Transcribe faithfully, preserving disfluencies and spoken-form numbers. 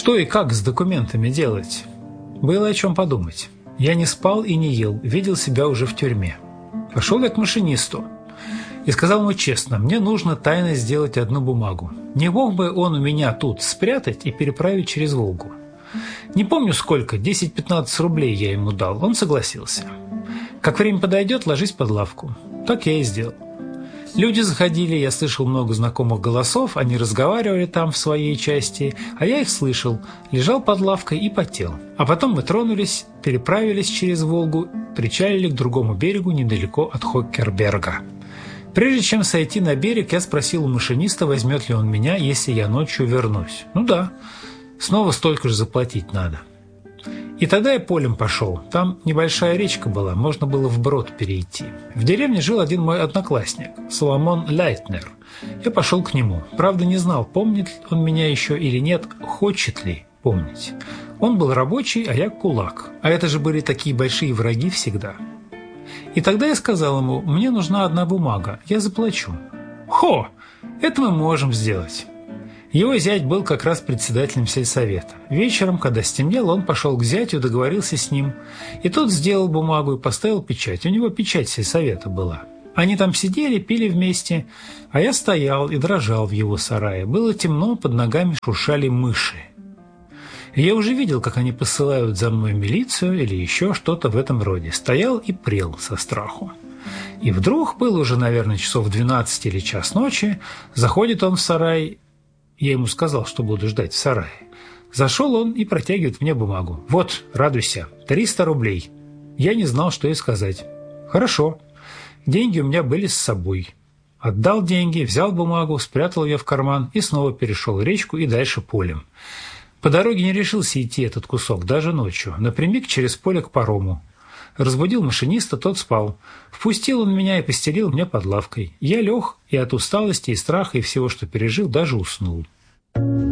Что и как с документами делать? Было о чем подумать. Я не спал и не ел, видел себя уже в тюрьме. Пошел я к машинисту и сказал ему честно: мне нужно тайно сделать одну бумагу. Не мог бы он у меня тут спрятать и переправить через Волгу? Не помню сколько, десять-пятнадцать рублей я ему дал. Он согласился. Как время подойдет, ложись под лавку. Так я и сделал. Люди заходили, я слышал много знакомых голосов, они разговаривали там в своей части, а я их слышал, лежал под лавкой и потел. А потом мы тронулись, переправились через Волгу, причалили к другому берегу недалеко от Хоккерберга. Прежде чем сойти на берег, я спросил у машиниста, возьмет ли он меня, если я ночью вернусь. Ну да, снова столько же заплатить надо. И тогда я полем пошел. Там небольшая речка была, можно было вброд перейти. В деревне жил один мой одноклассник, Соломон Лейтнер. Я пошел к нему. Правда, не знал, помнит он меня еще или нет, хочет ли помнить. Он был рабочий, а я кулак. А это же были такие большие враги всегда. И тогда я сказал ему: мне нужна одна бумага, я заплачу. Хо! Это мы можем сделать. Его зять был как раз председателем сельсовета. Вечером, когда стемнело, он пошел к зятю, договорился с ним. И тот сделал бумагу и поставил печать. У него печать сельсовета была. Они там сидели, пили вместе, а я стоял и дрожал в его сарае. Было темно, под ногами шуршали мыши. И я уже видел, как они посылают за мной милицию или еще что-то в этом роде. Стоял и прел со страху. И вдруг, было уже, наверное, часов двенадцать или час ночи, заходит он в сарай. Я ему сказал, что буду ждать в сарае. Зашел он и протягивает мне бумагу. «Вот, радуйся, триста рублей». Я не знал, что и сказать. «Хорошо». Деньги у меня были с собой. Отдал деньги, взял бумагу, спрятал ее в карман и снова перешел речку и дальше полем. По дороге не решился идти этот кусок, даже ночью, напрямик через поле к парому. Разбудил машиниста, тот спал. Впустил он меня и постелил мне под лавкой. Я лег и от усталости, и страха, и всего, что пережил, даже уснул.